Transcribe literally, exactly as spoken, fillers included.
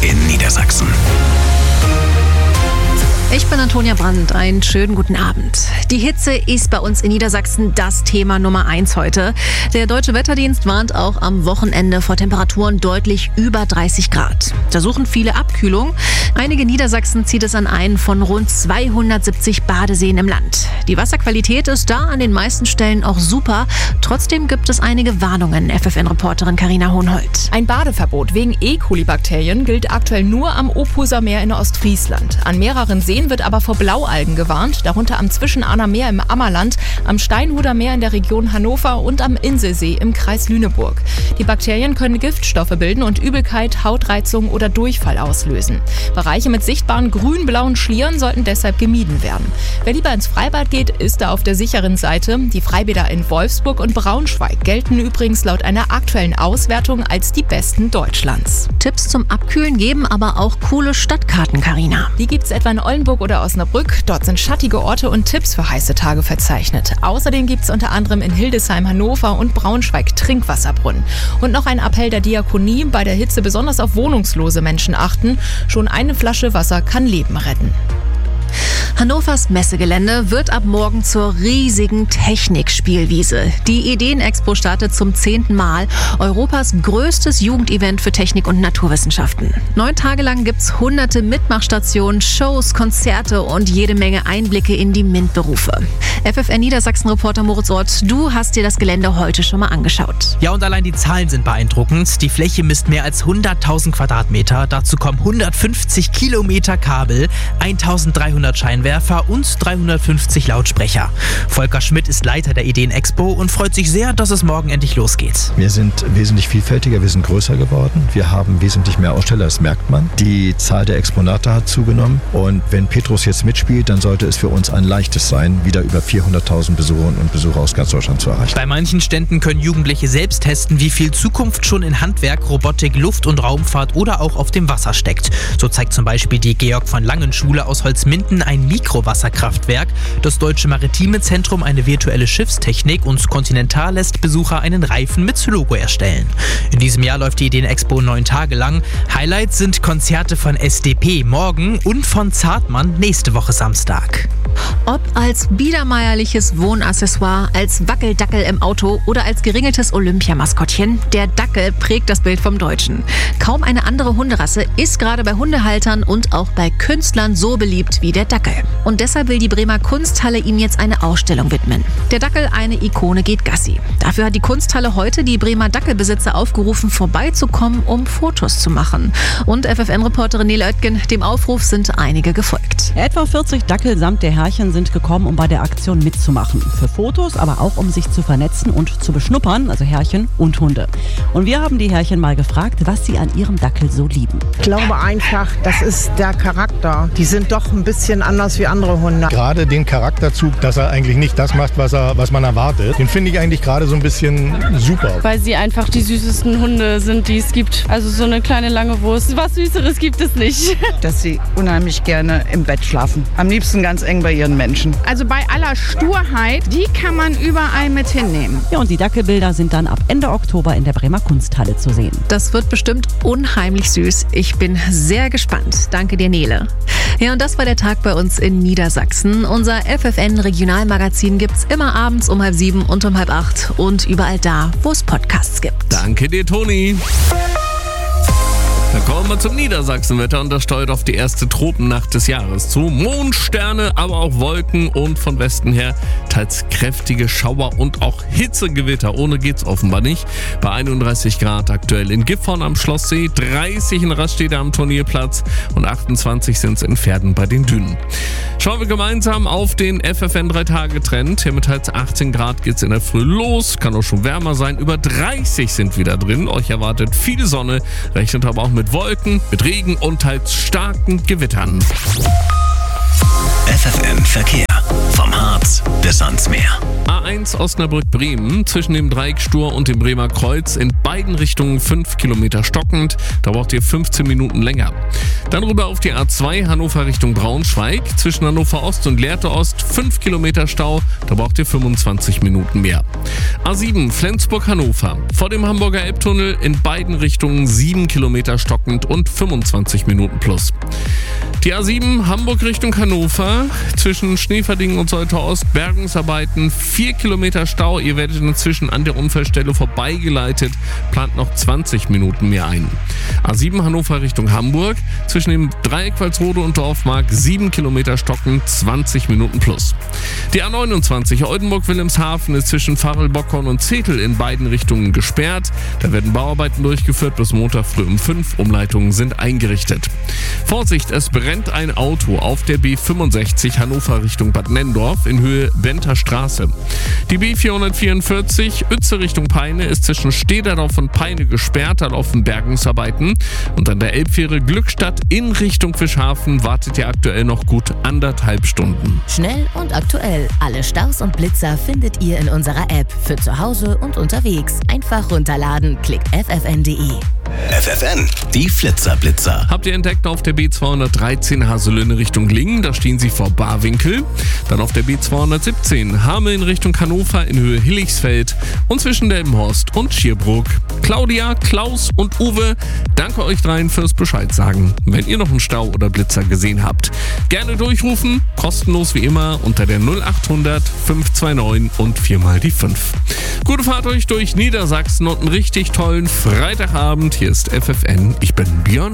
in Niedersachsen. Ich bin Antonia Brandt, einen schönen guten Abend. Die Hitze ist bei uns in Niedersachsen das Thema Nummer eins heute. Der Deutsche Wetterdienst warnt auch am Wochenende vor Temperaturen deutlich über dreißig Grad. Da suchen viele Abkühlung. Einige Niedersachsen zieht es an einen von rund zweihundertsiebzig Badeseen im Land. Die Wasserqualität ist da an den meisten Stellen auch super. Trotzdem gibt es einige Warnungen, F F N-Reporterin Carina Hohenhold. Ein Badeverbot wegen E. coli-Bakterien gilt aktuell nur am Opuser Meer in Ostfriesland. An mehreren Seen wird aber vor Blaualgen gewarnt, darunter am Zwischenahner Meer im Ammerland, am Steinhuder Meer in der Region Hannover und am Inselsee im Kreis Lüneburg. Die Bakterien können Giftstoffe bilden und Übelkeit, Hautreizung oder Durchfall auslösen. Bereiche mit sichtbaren grün-blauen Schlieren sollten deshalb gemieden werden. Wer lieber ins Freibad geht, ist da auf der sicheren Seite. Die Freibäder in Wolfsburg und Braunschweig gelten übrigens laut einer aktuellen Auswertung als die besten Deutschlands. Tipps zum Abkühlen geben aber auch coole Stadtkarten, Carina. Die gibt es etwa in Oldenburg oder Osnabrück. Dort sind schattige Orte und Tipps für heiße Tage verzeichnet. Außerdem gibt es unter anderem in Hildesheim, Hannover und Braunschweig Trinkwasserbrunnen. Und noch ein Appell der Diakonie: bei der Hitze besonders auf wohnungslose Menschen achten. Schon eine Flasche Wasser kann Leben retten. Hannovers Messegelände wird ab morgen zur riesigen Technikspielwiese. Die Ideenexpo startet zum zehnten Mal. Europas größtes Jugendevent für Technik und Naturwissenschaften. Neun Tage lang gibt's hunderte Mitmachstationen, Shows, Konzerte und jede Menge Einblicke in die MINT-Berufe. F F N Niedersachsen-Reporter Moritz Ort, du hast dir das Gelände heute schon mal angeschaut. Ja, und allein die Zahlen sind beeindruckend. Die Fläche misst mehr als hunderttausend Quadratmeter. Dazu kommen hundertfünfzig Kilometer Kabel, eintausenddreihundert Scheinwerfer und dreihundertfünfzig Lautsprecher. Volker Schmidt ist Leiter der Ideenexpo und freut sich sehr, dass es morgen endlich losgeht. Wir sind wesentlich vielfältiger, wir sind größer geworden. Wir haben wesentlich mehr Aussteller, das merkt man. Die Zahl der Exponate hat zugenommen. Und wenn Petrus jetzt mitspielt, dann sollte es für uns ein leichtes sein, wieder über vierhunderttausend Besucherinnen und Besucher aus ganz Deutschland zu erreichen. Bei manchen Ständen können Jugendliche selbst testen, wie viel Zukunft schon in Handwerk, Robotik, Luft- und Raumfahrt oder auch auf dem Wasser steckt. So zeigt zum Beispiel die Georg von Langen Schule aus Holzminden ein Mikrowasserkraftwerk. Das Deutsche Maritime Zentrum eine virtuelle Schiffstechnik und Continental lässt Besucher einen Reifen mit Logo erstellen. In diesem Jahr läuft die Ideenexpo neun Tage lang. Highlights sind Konzerte von S D P morgen und von Zartmann nächste Woche Samstag. Ob als biedermeierliches Wohnaccessoire, als Wackeldackel im Auto oder als geringeltes Olympiamaskottchen, der Dackel prägt das Bild vom Deutschen. Kaum eine andere Hunderasse ist gerade bei Hundehaltern und auch bei Künstlern so beliebt wie der Dackel. Und deshalb will die Bremer Kunsthalle ihm jetzt eine Ausstellung widmen. Der Dackel, eine Ikone, geht Gassi. Dafür hat die Kunsthalle heute die Bremer Dackelbesitzer aufgerufen, vorbeizukommen, um Fotos zu machen. Und F F N-Reporterin Nele Oetgen, dem Aufruf sind einige gefolgt. Etwa vierzig Dackel samt der Herrchen sind gekommen, um bei der Aktion mitzumachen. Für Fotos, aber auch um sich zu vernetzen und zu beschnuppern, also Herrchen und Hunde. Und wir haben die Herrchen mal gefragt, was sie an ihrem Dackel so lieben. Ich glaube einfach, das ist der Charakter. Die sind doch ein bisschen anders wie andere Hunde. Gerade den Charakterzug, dass er eigentlich nicht das macht, was, er, was man erwartet, den finde ich eigentlich gerade so ein bisschen super. Weil sie einfach die süßesten Hunde sind, die es gibt. Also so eine kleine lange Wurst. Was Süßeres gibt es nicht. Dass sie unheimlich gerne im Bett schlafen. Am liebsten ganz eng bei ihren Menschen. Also bei aller Sturheit, die kann man überall mit hinnehmen. Ja, und die Dackelbilder sind dann ab Ende Oktober in der Bremer Kunsthalle zu sehen. Das wird bestimmt unheimlich süß. Ich bin sehr gespannt. Danke dir, Nele. Ja, und das war der Tag bei uns in Niedersachsen. Unser F F N-Regionalmagazin gibt's immer abends um halb sieben und um halb acht und überall da, wo es Podcasts gibt. Danke dir, Toni. Dann kommen wir zum Niedersachsenwetter und das steuert auf die erste Tropennacht des Jahres zu. Mondsterne, aber auch Wolken und von Westen her teils kräftige Schauer und auch Hitzegewitter. Ohne geht's offenbar nicht. Bei einunddreißig Grad aktuell in Gifhorn am Schlosssee, dreißig in Rastede am Turnierplatz und achtundzwanzig sind es in Verden bei den Dünen. Schauen wir gemeinsam auf den F F N drei Tage Trend. Hier mit teils achtzehn Grad geht's in der Früh los. Kann auch schon wärmer sein. Über dreißig sind wieder drin. Euch erwartet viel Sonne. Rechnet aber auch mit Mit Wolken, mit Regen und teils starken Gewittern. F F N Verkehr. Vom Harz bis ans Meer. A eins Osnabrück-Bremen zwischen dem Dreieck Stur und dem Bremer Kreuz in beiden Richtungen fünf Kilometer stockend. Da braucht ihr fünfzehn Minuten länger. Dann rüber auf die A zwei Hannover Richtung Braunschweig. Zwischen Hannover Ost und Lehrte Ost fünf Kilometer Stau. Da braucht ihr fünfundzwanzig Minuten mehr. A sieben Flensburg-Hannover. Vor dem Hamburger Elbtunnel in beiden Richtungen sieben Kilometer stockend und fünfundzwanzig Minuten plus. Die A sieben Hamburg Richtung Hannover. Zwischen Schneeverdingen und Soltau Ost Bergungsarbeiten. vier Kilometer Stau. Ihr werdet inzwischen an der Unfallstelle vorbeigeleitet. Plant noch zwanzig Minuten mehr ein. A sieben Hannover Richtung Hamburg. Zwischen dem Dreieck Walsrode und Dorfmark sieben Kilometer stockend, zwanzig Minuten plus. Die A neunundzwanzig Oldenburg-Wilhelmshaven ist zwischen Varel-Bockhorn und Zetel in beiden Richtungen gesperrt. Da werden Bauarbeiten durchgeführt bis Montag früh um fünf. Umleitungen sind eingerichtet. Vorsicht, es brennt ein Auto auf der B fünfundsechzig Hannover Richtung Bad Nenndorf in Höhe Benter Straße. Die B vierhundertvierundvierzig Uetze Richtung Peine ist zwischen Stederdorf und Peine gesperrt. Da laufen Bergungsarbeiten. Und an der Elbfähre Glückstadt in Richtung Fischhafen wartet ihr aktuell noch gut anderthalb Stunden. Schnell und aktuell. Alle Staus und Blitzer findet ihr in unserer App. Für zu Hause und unterwegs. Einfach runterladen. Klickt f f n punkt d e. F F N, die Flitzer-Blitzer. Habt ihr entdeckt auf der B zweihundertdreizehn Haselünne Richtung Lingen, da stehen sie vor Barwinkel. Dann auf der B zweihundertsiebzehn Hameln Richtung Hannover in Höhe Hilligsfeld und zwischen Delmenhorst und Schierbrook. Claudia, Klaus und Uwe, danke euch dreien fürs Bescheid sagen. Wenn ihr noch einen Stau oder Blitzer gesehen habt, gerne durchrufen, kostenlos wie immer unter der null achthundert fünf zwei neun und viermal die fünf. Gute Fahrt euch durch Niedersachsen und einen richtig tollen Freitagabend. Hier ist F F N. Ich bin Björn.